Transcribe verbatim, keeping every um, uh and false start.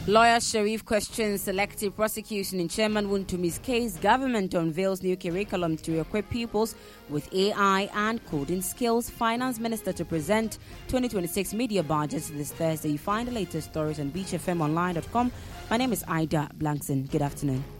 Lawyer Sharif questions selective prosecution in Chairman Wuntumi's case. Government unveils new curriculum to equip pupils with A I and coding skills. Finance Minister to present twenty twenty-six media budgets this Thursday. You find the latest stories on beach f m online dot com. My name is Ida Blankson. Good afternoon.